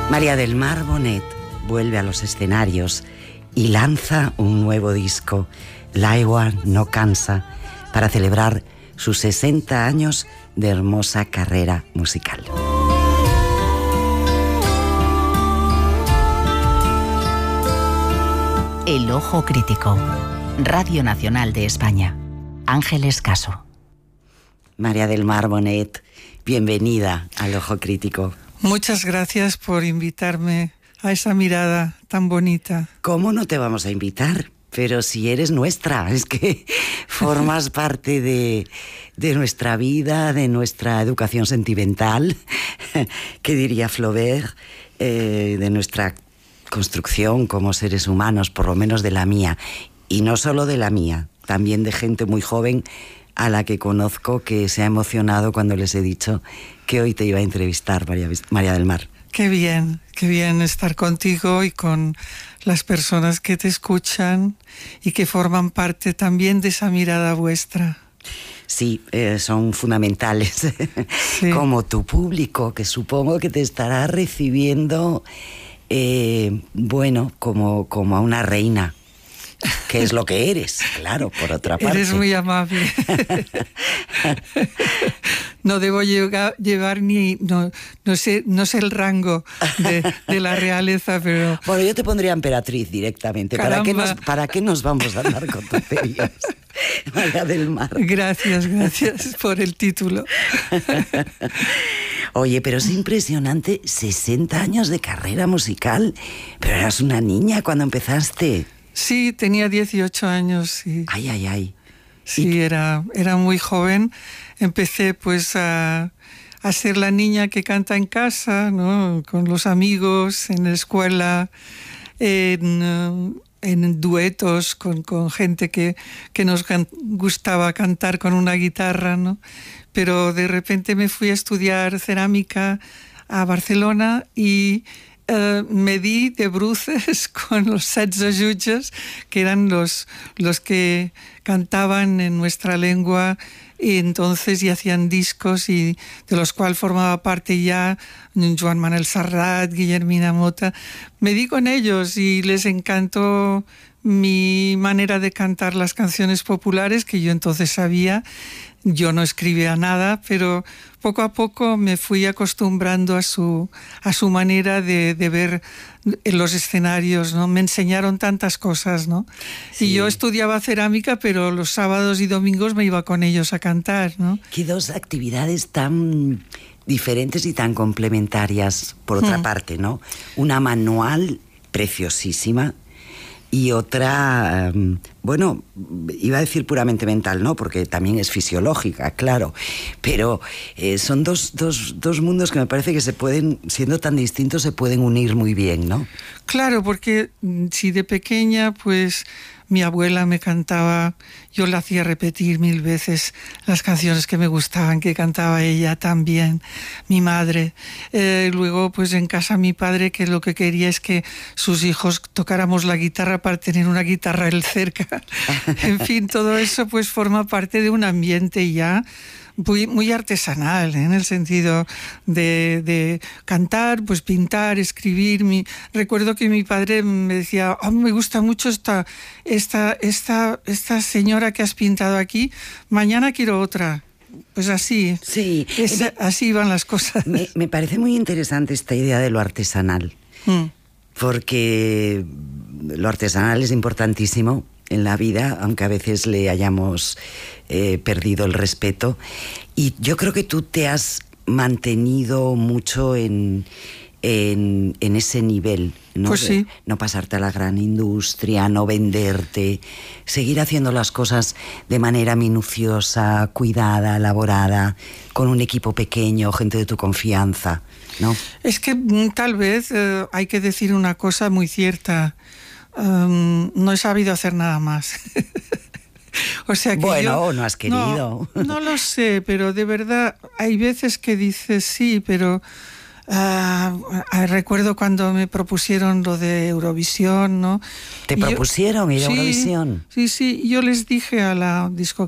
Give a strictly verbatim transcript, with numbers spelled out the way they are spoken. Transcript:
María del Mar Bonet vuelve a los escenarios y lanza un nuevo disco, L'aigua no cansa, para celebrar sus sesenta años de hermosa carrera musical. El Ojo Crítico, Radio Nacional de España. Ángeles Caso. María del Mar Bonet, bienvenida al Ojo Crítico. Muchas gracias por invitarme a esa mirada tan bonita. ¿Cómo no te vamos a invitar? Pero si eres nuestra, es que formas parte de, de nuestra vida, de nuestra educación sentimental, ¿qué diría Flaubert? Eh, de nuestra construcción como seres humanos, por lo menos de la mía. Y no solo de la mía, también de gente muy joven a la que conozco que se ha emocionado cuando les he dicho que hoy te iba a entrevistar, María, María del Mar. Qué bien, qué bien estar contigo y con las personas que te escuchan y que forman parte también de esa mirada vuestra. Sí, eh, son fundamentales, sí. Como tu público, que supongo que te estará recibiendo, eh, bueno, como, como a una reina. Que es lo que eres, claro, por otra parte. Eres muy amable. No debo llegar, llevar ni... No, no, sé, no sé el rango de, de la realeza, pero... Bueno, yo te pondría emperatriz directamente. ¿Para qué, nos, ¿Para qué nos vamos a dar con tonterías? María del Mar. Gracias, gracias por el título. Oye, pero es impresionante, sesenta años de carrera musical. Pero eras una niña cuando empezaste. Sí, tenía dieciocho años, sí. Ay, ay, ay. Sí, era, era muy joven. Empecé pues a, a ser la niña que canta en casa, ¿no? Con los amigos, en la escuela, en, en duetos con, con gente que, que nos can- gustaba cantar con una guitarra, ¿no? Pero de repente me fui a estudiar cerámica a Barcelona y... Uh, me di de bruces con los setze jutges, que eran los, los que cantaban en nuestra lengua y entonces y hacían discos y de los cuales formaba parte ya Joan Manuel Serrat, Guillermina Mota. Me di con ellos y les encantó mi manera de cantar las canciones populares que yo entonces sabía. Yo no escribía nada, pero poco a poco me fui acostumbrando a su, a su manera de, de ver en los escenarios, ¿no? Me enseñaron tantas cosas, ¿no? Sí. Y yo estudiaba cerámica, pero los sábados y domingos me iba con ellos a cantar, ¿no? Qué dos actividades tan diferentes y tan complementarias, por otra hmm. parte, ¿no? Una manual preciosísima, y otra, bueno, iba a decir puramente mental, ¿no? Porque también es fisiológica, claro. Pero eh, son dos, dos, dos mundos que me parece que se pueden, siendo tan distintos, se pueden unir muy bien, ¿no? Claro, porque si de pequeña, pues... Mi abuela me cantaba, yo la hacía repetir mil veces las canciones que me gustaban, que cantaba ella también, mi madre. Eh, luego, pues en casa mi padre, que lo que quería es que sus hijos tocáramos la guitarra para tener una guitarra él cerca. En fin, todo eso pues forma parte de un ambiente ya muy, muy artesanal, ¿eh? En el sentido de, de cantar, pues pintar, escribir. Mi, recuerdo que mi padre me decía, oh, me gusta mucho esta, esta, esta, esta señora que has pintado aquí, mañana quiero otra. Pues así, sí. es, me, así van las cosas. Me, me parece muy interesante esta idea de lo artesanal, mm. porque lo artesanal es importantísimo en la vida, aunque a veces le hayamos eh, perdido el respeto. Y yo creo que tú te has mantenido mucho en, en, en ese nivel, ¿no? Pues sí. De no pasarte a la gran industria, no venderte, seguir haciendo las cosas de manera minuciosa, cuidada, elaborada, con un equipo pequeño, gente de tu confianza, ¿no? Es que tal vez eh, hay que decir una cosa muy cierta. Um, no he sabido hacer nada más. O sea que bueno, yo, no has querido. No, no lo sé, pero de verdad hay veces que dices sí, pero uh, recuerdo cuando me propusieron lo de Eurovisión, ¿no? ¿Te y propusieron yo, ir a sí, Eurovisión? Sí, sí, yo les dije a la discográfica